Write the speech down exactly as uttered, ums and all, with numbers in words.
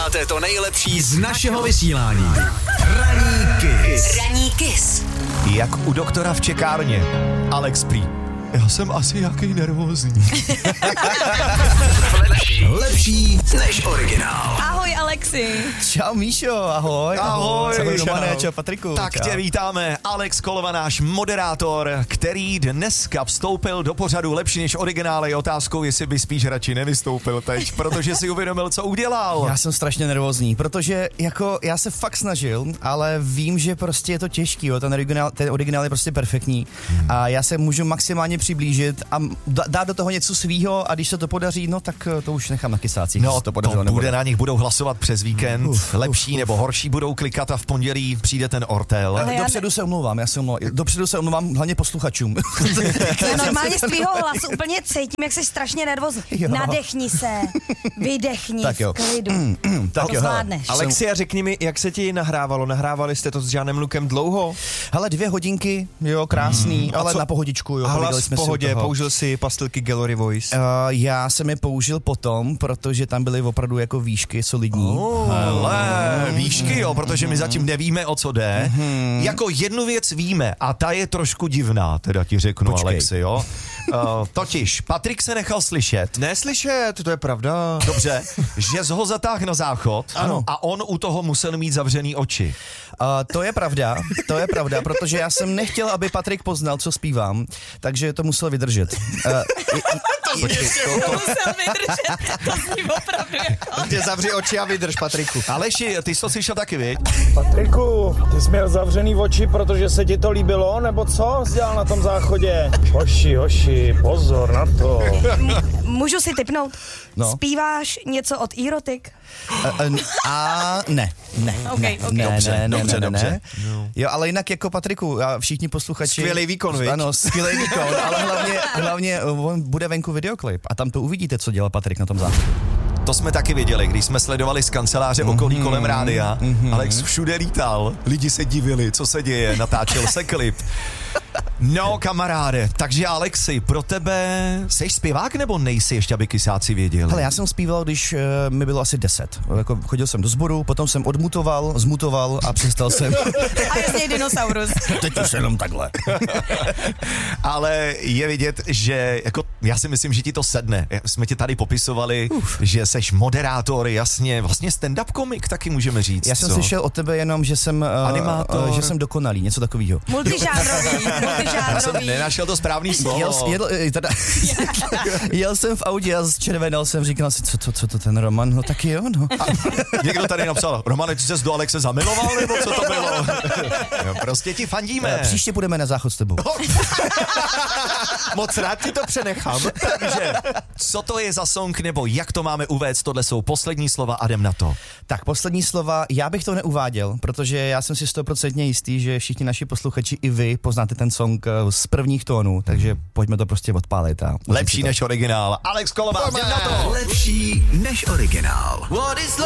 Posloucháte to nejlepší z našeho vysílání. Ranní Kiss. Ranní Kiss. Jak u doktora v čekárně. Alex prý. Já jsem asi jaký nervózní. Lepší. Lepší než originál. Ahoj Alexi. Čau Míšo, ahoj. Ahoj. Čau, Čau. Romane, čau Patriku. Tak čau. tě vítáme, Alex Kolova, náš moderátor, který dneska vstoupil do pořadu Lepší než originál. Je otázkou, jestli by spíš radši nevystoupil teď, protože si uvědomil, co udělal. Já jsem strašně nervózní, protože jako já se fakt snažil, ale vím, že prostě je to těžký, jo. Ten originál, ten originál je prostě perfektní hmm. a já se můžu maximálně přiblížit a dát do toho něco svýho a když se to podaří, no tak to už nechám na kysácích. No, to, to nebude. bude na nich, budou hlasovat přes víkend, Uf, lepší uf, nebo horší budou klikat a v pondělí přijde ten ortel. Ale já Dopředu se omlouvám, já se omlouvám, dopředu se omlouvám hlavně posluchačům. Já normálně z tvýho hlasu úplně cítím, jak jsi strašně nervózní. Jo. Nadechni se, vydechni Tak jo. v klidu. Tak To jo, hele. zvládneš. Alexi, a řekni mi, jak se ti nahrávalo? Nahrávali jste to s Žánem Lukem dlouho? Hele, dvě hodinky, jo, krásný, ale co- na pohodičku, jo. A povídali hlas v jsme si u pohodě, toho. použil si pastilky Gallery Voice. Uh, já jsem je použil potom, protože tam byly opravdu jako výšky solidní. Hele, výšky, jo, protože my zatím nevíme, o co jde. Mm-hmm. Jako jednu věc víme a ta je trošku divná, teda ti řeknu, Počkej. Alexi, jo. Uh, totiž, Patrik se nechal slyšet, Neslyšet, to je pravda. dobře, že z ho zatáhl na záchod Ano. a on u toho musel mít zavřený oči. Uh, to je pravda, to je pravda, protože já jsem nechtěl, aby Patrik poznal, co zpívám, takže to musel vydržet. Uh, i, i, počkej, to, to, Musel vydržet, to zní opravdu jako... Tě zavři oči a vydrž, Patriku. Aleši, ty jsi to slyšel taky, viď? Patriku, ty jsi měl zavřený oči, protože se ti to líbilo, nebo co jsi dělal na tom záchodě? Hoši, hoši, pozor na to. Můžu si tipnout? No. Zpíváš něco od Erotic? uh, uh, a ne, ne, Ok, ne, ok. ne, Dobře, ne, ne, dobře, ne, dobře. ne. Jo, ale jinak jako Patriku, a všichni posluchači... Skvělej výkon, viď? Ano, skvělej výkon, ale hlavně, hlavně on bude venku videoklip a tam to uvidíte, co dělal Patrik na tom záchodě. To jsme taky viděli, když jsme sledovali z kanceláře okolí kolem rádia. mhm. Alex všude lítal, lidi se divili, co se děje, natáčel se klip. No, kamaráde, takže Alexi, pro tebe, jsi zpěvák nebo nejsi, ještě aby kysáci věděli? Hele, já jsem zpíval, když uh, mi bylo asi deset. Jako, chodil jsem do sboru, potom jsem odmutoval, zmutoval a přestal jsem. A je z něj dinosaurus. Teď už jenom takhle. Ale je vidět, že jako, já si myslím, že ti to sedne. Jsme tě tady popisovali, Uf. že seš moderátor, jasně, vlastně stand-up komik taky můžeme říct. Já jsem co? slyšel od tebe jenom, že jsem, uh, Animátor. uh, že jsem dokonalý, něco takového. Multižánrový, Já jsem multižánrový. nenašel to správný slovo. Jel, jedl, eh, teda, jel jsem v autě a zčervenal jsem, říkal si, co to, co to ten Roman, no taky jo, no. Někdo tady napsal, Romane, ty ses do Alexe zamiloval, nebo co to bylo? No, prostě ti fandíme. Eh, Příště půjdeme na záchod s tebou. Moc rád ti to přenechám. Takže, co to je za song, nebo jak to máme uvést, tohle jsou poslední slova a jdem na to. Tak poslední slova, já bych to neuváděl, protože já jsem si stoprocentně jistý, že všichni naši posluchači i vy poznáte ten song eh, z prvních tónů, takže pojďme to prostě odpálit. A Lepší než originál. Alex Kolova, jdem na to. Lepší než originál. What is